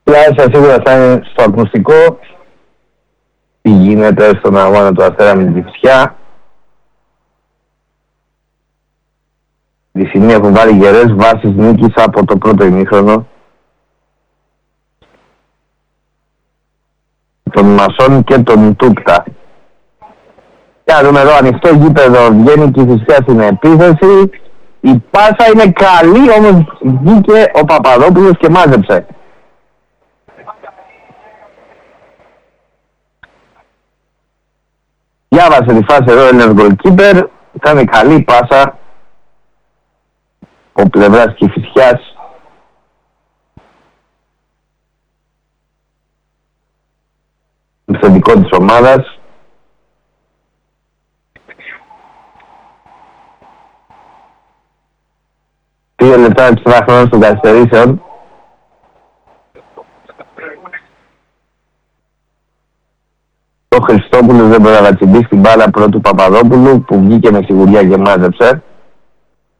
Λάρισα σίγουρα θα είναι στο ακουστικό. Τι γίνεται στον αγώνα του Αστέρα με την Κηφισιά. Τη στιγμή έχουν βάλει γερές βάσεις νίκης από το πρώτο ημίχρονο. Τον Μασόν και τον Τούκτα. Και να δούμε εδώ ανοιχτό γήπεδο, βγαίνει και η Κηφισιά στην επίθεση. Η πάσα είναι καλή, όμως βγήκε ο Παπαδόπουλος και μάζεψε. Διάβασε τη φάση εδώ ο Έλληνας γκολκίπερ, κάνει καλή πάσα από πλευράς Κηφισιάς. Επιθετικό της ομάδας. Δύο λεπτά εξτρά χρόνος των καθυστερήσεων. Ο Χριστόπουλος δεν μπορεί να τσιμπήσει την μπάλα πρώτου Παπαδόπουλου που βγήκε με σιγουριά και μάζεψε.